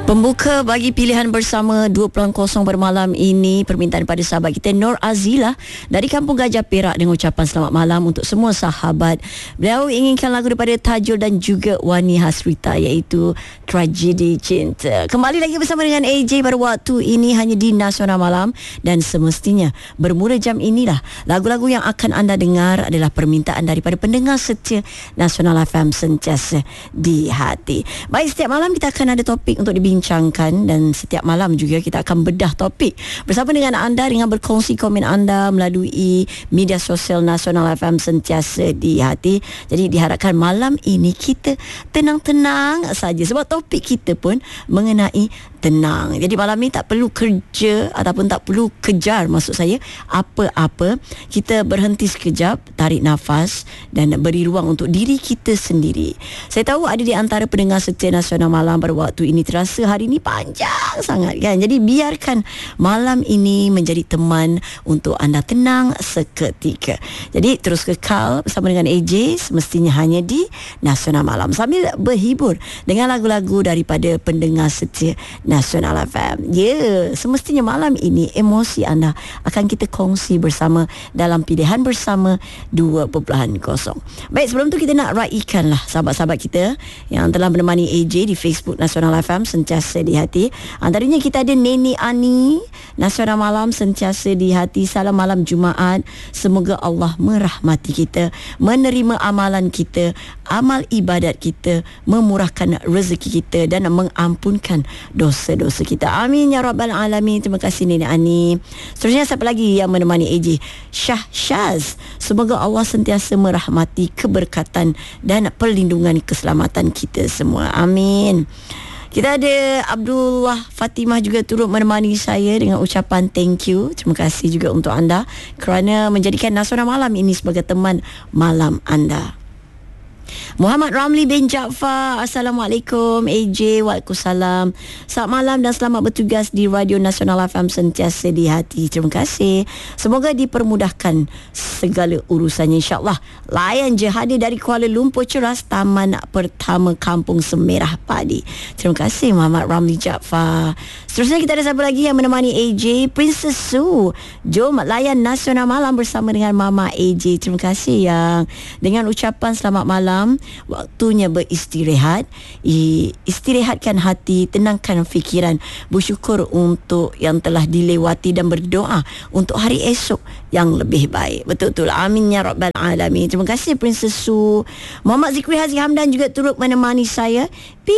Pembuka bagi pilihan bersama 2.0 bermalam ini permintaan pada sahabat kita Nur Azila dari Kampung Gajah Perak dengan ucapan selamat malam untuk semua sahabat. Beliau inginkan lagu daripada Tajul dan juga Wani Hasrita iaitu Tragedi Cinta. Kembali lagi bersama dengan AJ pada waktu ini hanya di Nasional Malam, dan semestinya bermula jam inilah lagu-lagu yang akan anda dengar adalah permintaan daripada pendengar setia Nasional FM sentiasa di hati. Baik, setiap malam kita akan ada topik untuk dibincangkan dan setiap malam juga kita akan bedah topik bersama dengan anda dengan berkongsi komen anda melalui media sosial Nasional FM sentiasa di hati. Jadi diharapkan malam ini kita tenang-tenang saja sebab topik kita pun mengenai tenang. Jadi malam ni tak perlu kerja ataupun tak perlu kejar, maksud saya apa-apa. Kita berhenti sekejap, tarik nafas dan beri ruang untuk diri kita sendiri. Saya tahu ada di antara pendengar setia Nasional Malam pada waktu ini terasa hari ini panjang sangat kan. Jadi biarkan malam ini menjadi teman untuk anda tenang seketika. Jadi terus kekal bersama dengan AJ semestinya hanya di Nasional Malam sambil berhibur dengan lagu-lagu daripada pendengar setia Nasional FM. Ya, semestinya malam ini emosi anda akan kita kongsi bersama dalam pilihan bersama 2.0. Baik, sebelum tu kita nak raikanlah sahabat-sahabat kita yang telah menemani AJ di Facebook Nasional FM sentiasa di hati. Antaranya kita ada Neni Ani, Nasional Malam sentiasa di hati. Salam malam Jumaat. Semoga Allah merahmati kita, menerima amalan kita, amal ibadat kita, memurahkan rezeki kita dan mengampunkan dosa-dosa kita. Amin ya rabbal alamin. Terima kasih Neni Ani. Seterusnya siapa lagi yang menemani AJ? Syah Syaz. Semoga Allah sentiasa merahmati keberkatan dan perlindungan keselamatan kita semua. Amin. Kita ada Abdullah Fatimah juga turut menemani saya dengan ucapan thank you. Terima kasih juga untuk anda kerana menjadikan Nasional Malam ini sebagai teman malam anda. Muhammad Ramli bin Jaafar, Assalamualaikum AJ. Waalaikumsalam. Selamat malam dan selamat bertugas di Radio Nasional FM sentiasa di hati. Terima kasih. Semoga dipermudahkan segala urusannya insya-Allah. Layan je, hadir dari Kuala Lumpur Ceras, Taman Pertama Kampung Semerah Padi. Terima kasih Muhammad Ramli Jaafar. Seterusnya kita ada siapa lagi yang menemani AJ? Princess Su. Jom layan Nasional Malam bersama dengan Mama AJ. Terima kasih yang dengan ucapan selamat malam. Waktunya beristirahat. Istirahatkan hati, tenangkan fikiran, bersyukur untuk yang telah dilewati dan berdoa untuk hari esok yang lebih baik. Betul-betul. Amin ya rabbal alamin. Terima kasih Princess Su. Muhammad Zikri Hazi Hamdan juga turut menemani saya.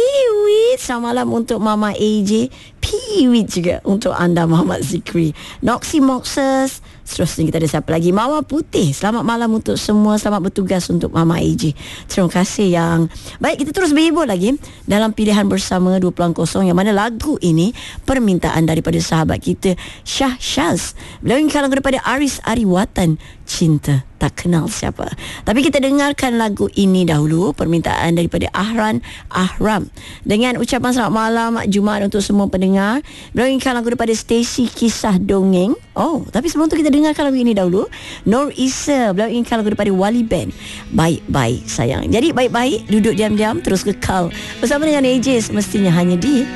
Piwit. Selamat malam untuk Mama AJ. Piwit juga untuk anda Muhammad Zikri. Noxy Moxes. Seterusnya kita ada siapa lagi? Mawar Putih. Selamat malam untuk semua. Selamat bertugas untuk Mama AJ. Terima kasih yang baik. Kita terus berhibur lagi dalam pilihan bersama 2.0 yang mana lagu ini permintaan daripada sahabat kita Syah Syaz. Beliau ingin lagu daripada Aris Ariwatan, Cinta Tak Kenal Siapa. Tapi kita dengarkan lagu ini dahulu, permintaan daripada Ahran Ahram dengan ucapan selamat malam Jumaat untuk semua pendengar. Beliau ingin lagu daripada Stacy Kisah Dongeng. Oh, tapi sebelum tu kita dengarkan lagu ini dahulu. Nur Isa, beliau ingin lagu daripada Wali Band, Baik-Baik Sayang. Jadi baik-baik, duduk diam-diam, terus kekal bersama dengan AJ semestinya hanya di